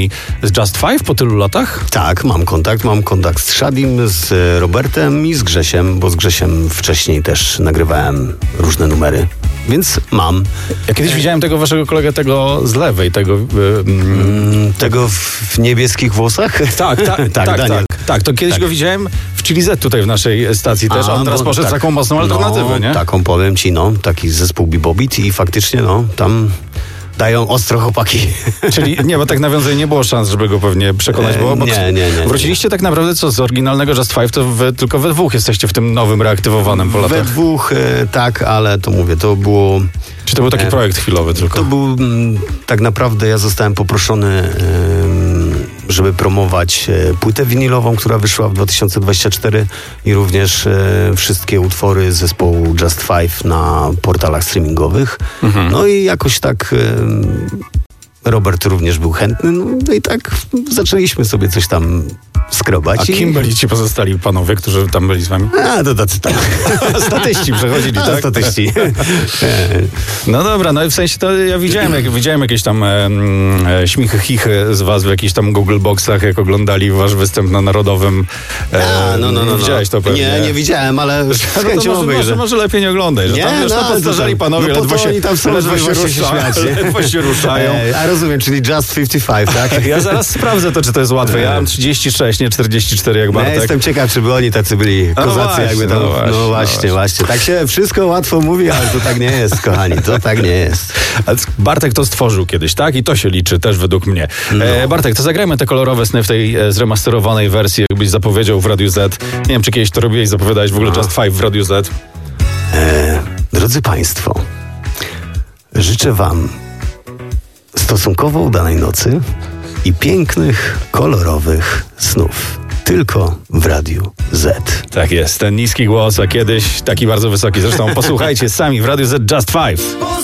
z Just Five po tylu latach? Tak, mam kontakt z Shadim, z Robertem i z Grzesiem, bo z Grzesiem wcześniej też nagrywałem różne numery, więc mam. Ja kiedyś widziałem tego waszego kolegę, tego z lewej, tego... Tego w niebieskich włosach? Tak, to kiedyś go widziałem w Chili Z tutaj w naszej stacji też, a on teraz poszedł za taką mocną alternatywę, nie? Taką powiem ci, taki zespół Bebobit i faktycznie, tam dają ostro chłopaki. Czyli nie, bo tak nawiązanie nie było szans, żeby go pewnie przekonać było. Bo Nie. Wróciliście tak naprawdę z oryginalnego Just Five, to tylko we dwóch jesteście w tym nowym, reaktywowanym po latach. We dwóch, tak, ale to mówię, to było... Czy to był taki projekt chwilowy tylko? To był tak naprawdę, ja zostałem poproszony, żeby promować płytę winilową, która wyszła w 2024 i również wszystkie utwory zespołu Just Five na portalach streamingowych. No i jakoś tak Robert również był chętny, no i tak zaczęliśmy sobie coś tam skrobać. A kim byli ci pozostali panowie, którzy tam byli z wami? To tacy tam. Statyści przechodzili, tak? Statyści. No dobra, no i w sensie to ja widziałem jakieś tam śmichy, chichy z was w jakichś tam Google Boxach, jak oglądali wasz występ na Narodowym. Widziałeś to pewnie? Nie widziałem, ale z chęcią obejrzę. Może lepiej nie oglądaj, że tam już podstarzali panowie, ledwo się ruszają. A rozumiem, czyli Just 55, tak? Ja zaraz sprawdzę to, czy to jest łatwe. Ja mam 36, nie 44 jak Bartek. Ja jestem ciekaw, czy by oni tacy byli kozacy, jakby tam. Właśnie. Tak się wszystko łatwo mówi, ale to tak nie jest, kochani. To tak nie jest. Bartek to stworzył kiedyś, tak? I to się liczy też według mnie. Bartek, to zagrajmy te kolorowe sny w tej zremasterowanej wersji, jakbyś zapowiedział w Radiu Z. Nie wiem, czy kiedyś to robiłeś, zapowiadałeś w ogóle Just Five w Radiu Z. Drodzy Państwo, życzę Wam stosunkowo udanej nocy i pięknych, kolorowych snów. Tylko w Radiu Z. Tak jest, ten niski głos, a kiedyś taki bardzo wysoki. Zresztą posłuchajcie sami w Radiu Z Just Five.